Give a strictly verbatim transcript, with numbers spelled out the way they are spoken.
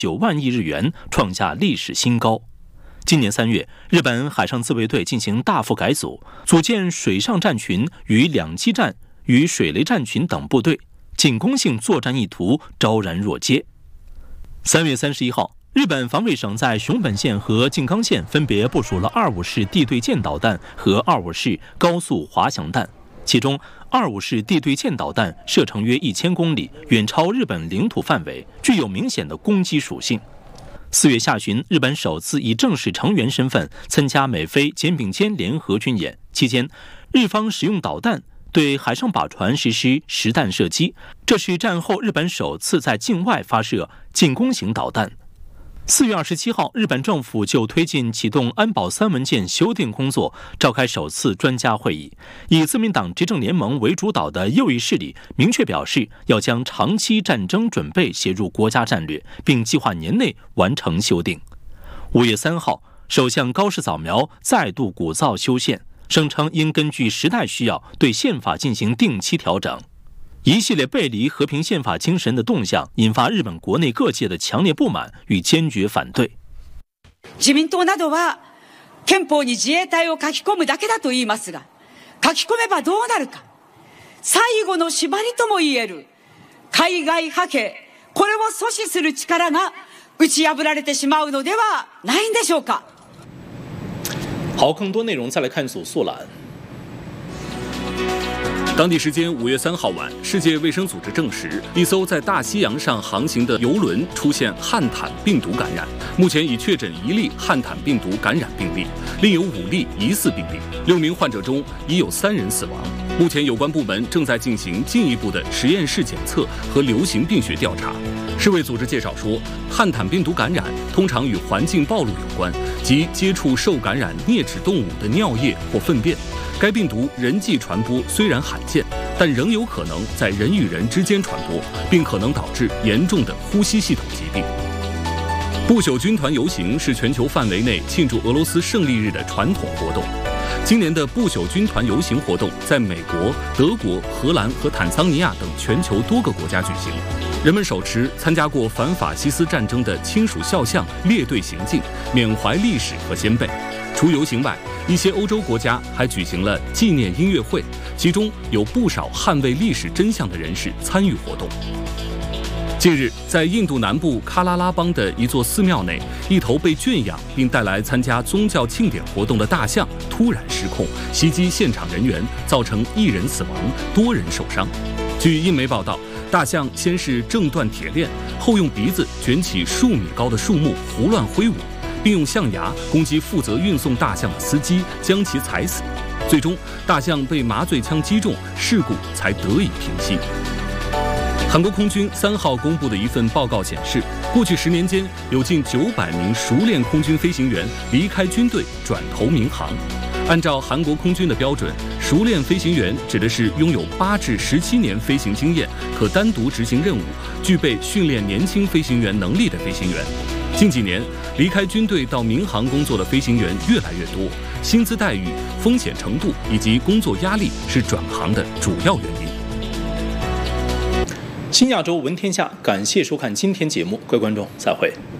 九万亿日元，创下历史新高。今年三月，日本海上自卫队进行大幅改组，组建水上战群与两栖战与水雷战群等部队，进攻性作战意图昭然若揭。三月三十一号，日本防卫省在熊本县和静冈县分别部署了二五式地对舰导弹和二五式高速滑翔弹，其中二五式地对舰导弹射程约一千公里，远超日本领土范围，具有明显的攻击属性。四月下旬，日本首次以正式成员身份参加美菲肩并肩联合军演，期间，日方使用导弹对海上靶船实施实弹射击，这是战后日本首次在境外发射进攻型导弹。四月二十七号，日本政府就推进启动安保三文件修订工作召开首次专家会议，以自民党执政联盟为主导的右翼势力明确表示要将长期战争准备写入国家战略，并计划年内完成修订。五月三号，首相高市早苗再度鼓噪修宪，声称应根据时代需要对宪法进行定期调整。一系列背离和平宪法精神的动向，引发日本国内各界的強烈不滿與堅決反對。 自民党などは憲法に自衛隊を書き込むだけだと言いますが、書き込めばどうなるか。最後の縛りとも言える海外覇権、これを阻止する力が打ち破られてしまうのではないんでしょうか。 好，更多内容再来看速速览。 当地时间五月三号晚，世界卫生组织证实，一艘在大西洋上航行的邮轮出现汉坦病毒感染，目前已确诊一例汉坦病毒感染病例，另有五例疑似病例，六名患者中已有三人死亡。目前有关部门正在进行进一步的实验室检测和流行病学调查。世卫组织介绍说，汉坦病毒感染通常与环境暴露有关，即接触受感染啮齿动物的尿液或粪便。该病毒人际传播虽然罕见，但仍有可能在人与人之间传播，并可能导致严重的呼吸系统疾病。不朽军团游行是全球范围内庆祝俄罗斯胜利日的传统活动。今年的不朽军团游行活动在美国、德国、荷兰和坦桑尼亚等全球多个国家举行。人们手持参加过反法西斯战争的亲属肖像，列队行进，缅怀历史和先辈。除游行外，一些欧洲国家还举行了纪念音乐会，其中有不少捍卫历史真相的人士参与活动。近日，在印度南部喀拉拉邦的一座寺庙内，一头被圈养并带来参加宗教庆典活动的大象突然失控，袭击现场人员，造成一人死亡，多人受伤。据印媒报道，大象先是挣断铁链，后用鼻子卷起数米高的树木胡乱挥舞，并用象牙攻击负责运送大象的司机，将其踩死。最终，大象被麻醉枪击中，事故才得以平息。韩国空军三号公布的一份报告显示，过去十年间，有近九百名熟练空军飞行员离开军队转投民航。按照韩国空军的标准，熟练飞行员指的是拥有八至十七年飞行经验，可单独执行任务，具备训练年轻飞行员能力的飞行员。近几年，离开军队到民航工作的飞行员越来越多，薪资待遇、风险程度以及工作压力是转行的主要原因。 新亚洲闻天下，感谢收看今天节目，各位观众，再会。